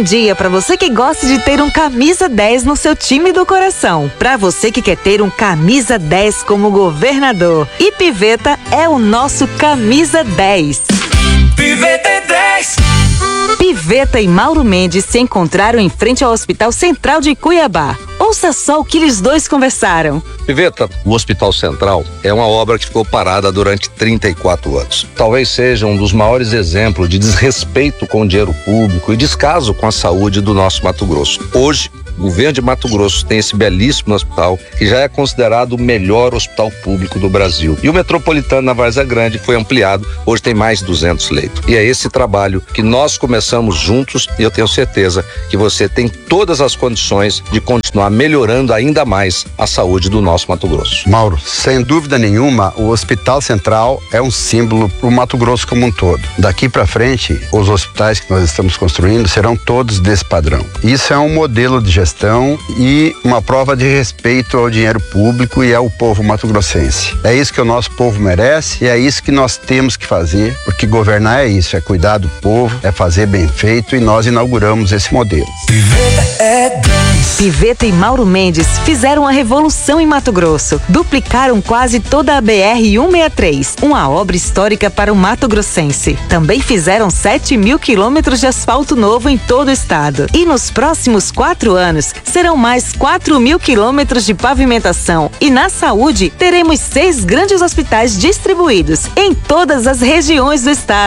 Bom dia para você que gosta de ter um camisa 10 no seu time do coração. Para você que quer ter um camisa 10 como governador. E Piveta é o nosso camisa 10. Piveta é 10. Piveta e Mauro Mendes se encontraram em frente ao Hospital Central de Cuiabá. Ouça só o que eles dois conversaram. Piveta, o Hospital Central é uma obra que ficou parada durante 34 anos. Talvez seja um dos maiores exemplos de desrespeito com o dinheiro público e descaso com a saúde do nosso Mato Grosso. Hoje, o governo de Mato Grosso tem esse belíssimo hospital que já é considerado o melhor hospital público do Brasil. E o Metropolitano na Várzea Grande foi ampliado, hoje tem mais de 200 leitos. E é esse trabalho que nós começamos juntos e eu tenho certeza que você tem todas as condições de continuar melhorando ainda mais a saúde do nosso Mato Grosso. Mauro, sem dúvida nenhuma, o Hospital Central é um símbolo para o Mato Grosso como um todo. Daqui para frente, os hospitais que nós estamos construindo serão todos desse padrão. Isso é um modelo de gestão e uma prova de respeito ao dinheiro público e ao povo mato-grossense. É isso que o nosso povo merece e é isso que nós temos que fazer, porque governar é isso, é cuidar do povo, é fazer bem feito e nós inauguramos esse modelo. Piveta é 10. Piveta e Mauro Mendes fizeram a revolução em Mato Grosso. Duplicaram quase toda a BR-163, uma obra histórica para o Mato Grossense. Também fizeram 7.000 quilômetros de asfalto novo em todo o estado. E nos próximos 4 anos, serão mais 4.000 quilômetros de pavimentação. E na saúde, teremos 6 grandes hospitais distribuídos em todas as regiões do estado.